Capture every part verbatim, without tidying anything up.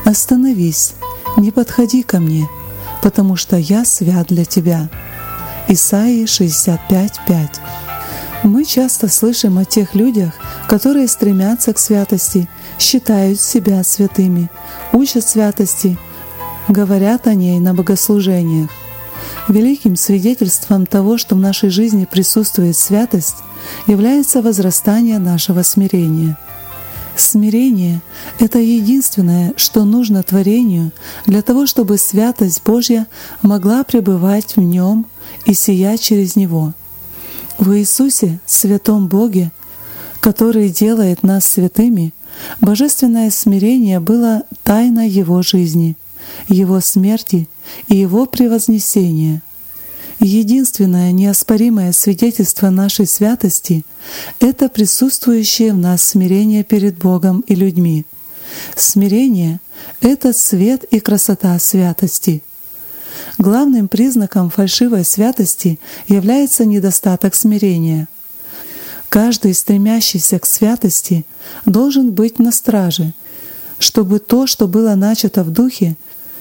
«Остановись, не подходи ко мне, потому что я свят для тебя». Исайя шестьдесят пять пять. Мы часто слышим о тех людях, которые стремятся к святости, считают себя святыми, учат святости, говорят о ней на богослужениях. Великим свидетельством того, что в нашей жизни присутствует святость, является возрастание нашего смирения. Смирение — это единственное, что нужно творению для того, чтобы святость Божья могла пребывать в нем и сиять через него. В Иисусе, святом Боге, который делает нас святыми, божественное смирение было тайной Его жизни, Его смерти и Его превознесения. Единственное неоспоримое свидетельство нашей святости — это присутствующее в нас смирение перед Богом и людьми. Смирение — это цвет и красота святости. Главным признаком фальшивой святости является недостаток смирения. Каждый, стремящийся к святости, должен быть на страже, чтобы то, что было начато в духе,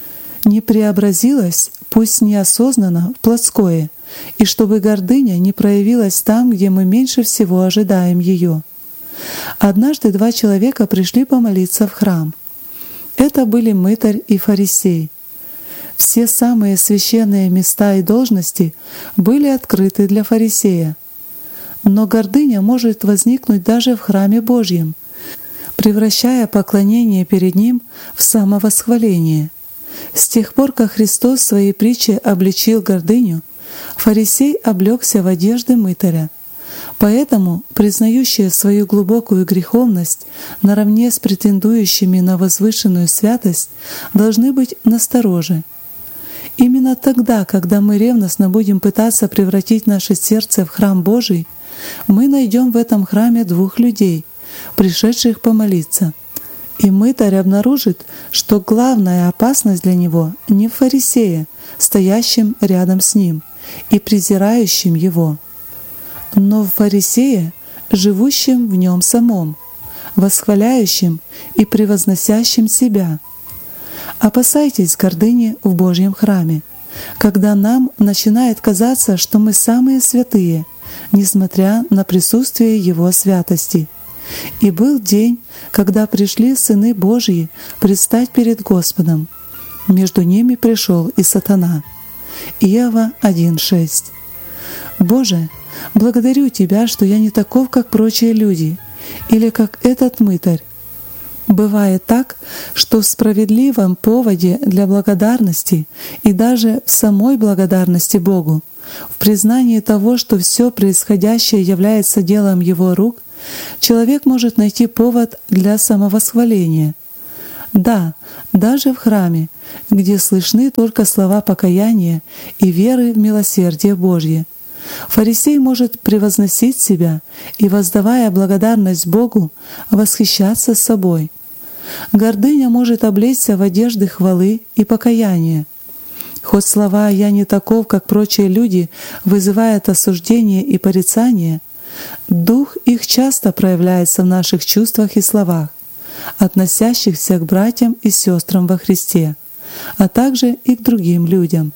не преобразилось, пусть неосознанно, в плотское, и чтобы гордыня не проявилась там, где мы меньше всего ожидаем ее. Однажды два человека пришли помолиться в храм. Это были мытарь и фарисей. Все самые священные места и должности были открыты для фарисея. Но гордыня может возникнуть даже в храме Божьем, превращая поклонение перед Ним в самовосхваление. С тех пор, как Христос в своей притче обличил гордыню, фарисей облегся в одежды мытаря. Поэтому признающие свою глубокую греховность наравне с претендующими на возвышенную святость должны быть настороже. Именно тогда, когда мы ревностно будем пытаться превратить наше сердце в храм Божий, мы найдем в этом храме двух людей, пришедших помолиться. И мытарь обнаружит, что главная опасность для него не в фарисее, стоящем рядом с ним и презирающем его, но в фарисее, живущем в нем самом, восхваляющем и превозносящем себя. Опасайтесь гордыни в Божьем храме, когда нам начинает казаться, что мы самые святые, несмотря на присутствие Его святости. И был день, когда пришли сыны Божьи предстать перед Господом. Между ними пришел и сатана. Иова один шесть. «Боже, благодарю Тебя, что я не таков, как прочие люди, или как этот мытарь». Бывает так, что в справедливом поводе для благодарности и даже в самой благодарности Богу, в признании того, что все происходящее является делом Его рук, человек может найти повод для самовосхваления. Да, даже в храме, где слышны только слова покаяния и веры в милосердие Божье, фарисей может превозносить себя и, воздавая благодарность Богу, восхищаться собой. Гордыня может облечься в одежды хвалы и покаяния. Хоть слова «я не таков, как прочие люди» вызывают осуждение и порицание, дух их часто проявляется в наших чувствах и словах, относящихся к братьям и сестрам во Христе, а также и к другим людям.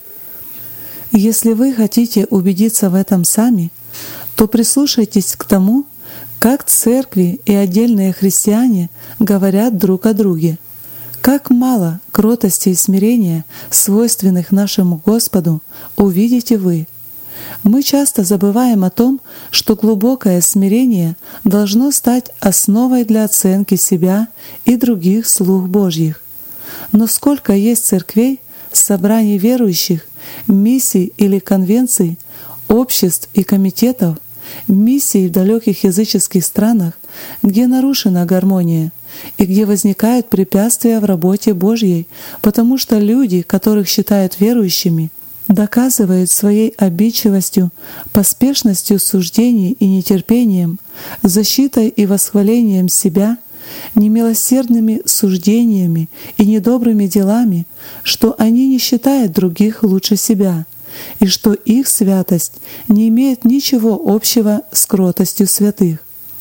Если вы хотите убедиться в этом сами, то прислушайтесь к тому, как церкви и отдельные христиане говорят друг о друге. Как мало кротости и смирения, свойственных нашему Господу, увидите вы. Мы часто забываем о том, что глубокое смирение должно стать основой для оценки себя и других слуг Божьих. Но сколько есть церквей, собраний верующих, миссий или конвенций, обществ и комитетов, миссий в далеких языческих странах, где нарушена гармония и где возникают препятствия в работе Божьей, потому что люди, которых считают верующими, доказывают своей обидчивостью, поспешностью суждений и нетерпением, защитой и восхвалением себя, немилосердными суждениями и недобрыми делами, что они не считают других лучше себя, и что их святость не имеет ничего общего с кротостью святых.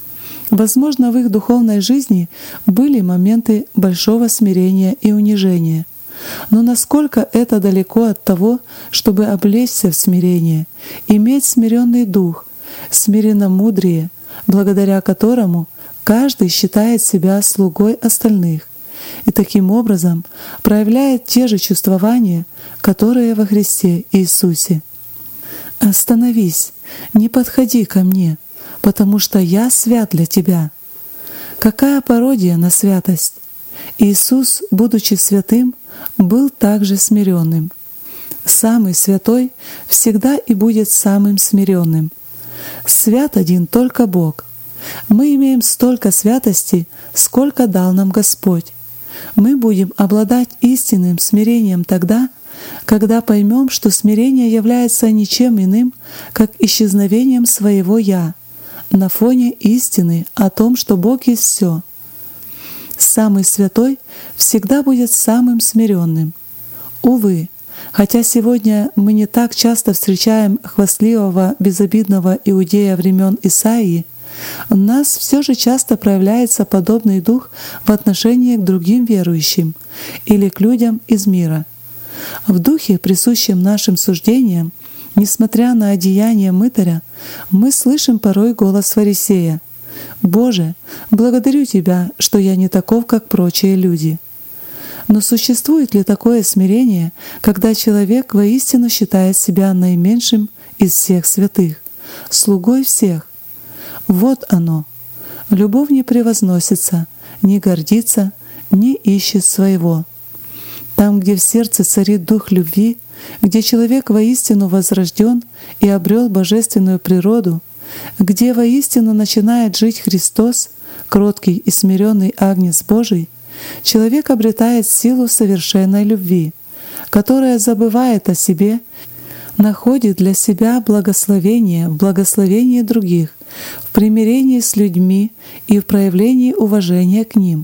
Возможно, в их духовной жизни были моменты большого смирения и унижения. Но насколько это далеко от того, чтобы облечься в смирение, иметь смиренный дух, смиренномудрие, благодаря которому каждый считает себя слугой остальных и таким образом проявляет те же чувствования, которые во Христе Иисусе. «Остановись, не подходи ко мне, потому что я свят для тебя». Какая пародия на святость! Иисус, будучи святым, был также смиренным. Самый святой всегда и будет самым смиренным. Свят один только Бог. Мы имеем столько святости, сколько дал нам Господь. Мы будем обладать истинным смирением тогда, когда поймем, что смирение является ничем иным, как исчезновением своего «я» на фоне истины о том, что Бог есть все. Самый святой всегда будет самым смиренным. Увы, хотя сегодня мы не так часто встречаем хвастливого, безобидного иудея времен Исаии, у нас все же часто проявляется подобный дух в отношении к другим верующим или к людям из мира. В духе, присущем нашим суждениям, несмотря на одеяние мытаря, мы слышим порой голос фарисея: «Боже, благодарю Тебя, что я не таков, как прочие люди». Но существует ли такое смирение, когда человек воистину считает себя наименьшим из всех святых, слугой всех? Вот оно. Любовь не превозносится, не гордится, не ищет своего. Там, где в сердце царит дух любви, где человек воистину возрожден и обрел божественную природу, где воистину начинает жить Христос, кроткий и смиренный Агнец Божий, человек обретает силу совершенной любви, которая забывает о себе, находит для себя благословение в благословении других, в примирении с людьми и в проявлении уважения к ним,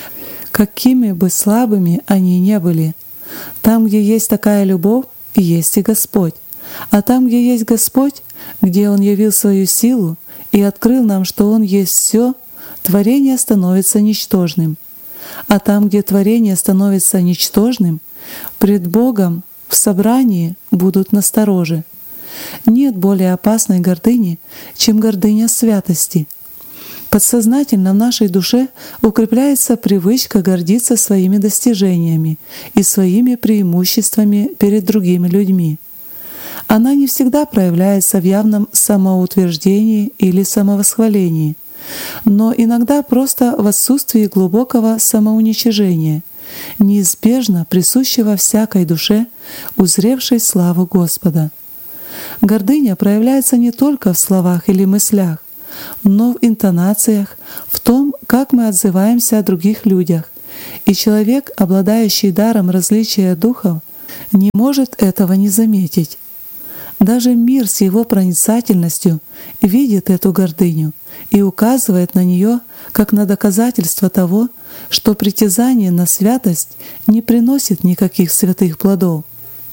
какими бы слабыми они ни были. Там, где есть такая любовь, есть и Господь. А там, где есть Господь, где Он явил свою силу и открыл нам, что Он есть все, творение становится ничтожным. А там, где творение становится ничтожным, пред Богом в собрании будут настороже. Нет более опасной гордыни, чем гордыня святости. Подсознательно в нашей душе укрепляется привычка гордиться своими достижениями и своими преимуществами перед другими людьми. Она не всегда проявляется в явном самоутверждении или самовосхвалении, но иногда просто в отсутствии глубокого самоуничижения, неизбежно присущего всякой душе, узревшей славу Господа. Гордыня проявляется не только в словах или мыслях, но в интонациях, в том, как мы отзываемся о других людях. И человек, обладающий даром различия духов, не может этого не заметить. Даже мир с его проницательностью видит эту гордыню и указывает на нее как на доказательство того, что притязание на святость не приносит никаких святых плодов.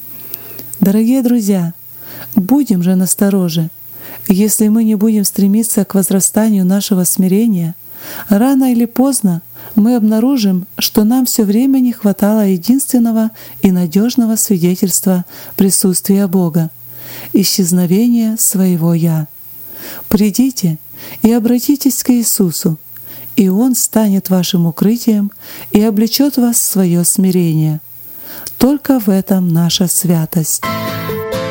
Дорогие друзья, будем же настороже. Если мы не будем стремиться к возрастанию нашего смирения, рано или поздно мы обнаружим, что нам все время не хватало единственного и надежного свидетельства присутствия Бога — исчезновения своего «я». Придите и обратитесь к Иисусу, и Он станет вашим укрытием и облечет вас в свое смирение. Только в этом наша святость.